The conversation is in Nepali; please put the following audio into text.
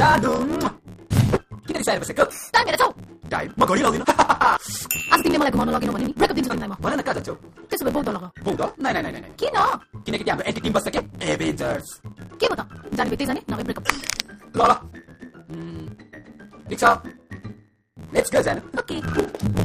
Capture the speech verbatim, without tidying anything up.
जादु किन रिसाएर बसेको टाइम हेरेछौ टाइम म घडी लाउँदिन आज तिमीले मलाई घुमाउन लगिनौ भने नि ब्रेकअप दिन्छु तिमीलाई म भन न कहाँ जान्छौ त्यसो भए बौद्ध लग बौद्ध नाइ नाइ नाइ नाइ किन किनकि हाम्रो एन्टी टिम बस्छ के एभेन्जर्स के हो त जाने बित्दै जाने नभए ब्रेकअप ल ल ठिक छ लेट्स गो जानु ओके